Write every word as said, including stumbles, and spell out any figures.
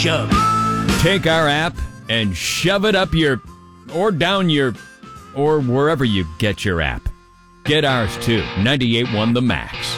shove. Take our app and shove it up your, or down your, or wherever you get your app. Get ours too. ninety-eight point one The Max.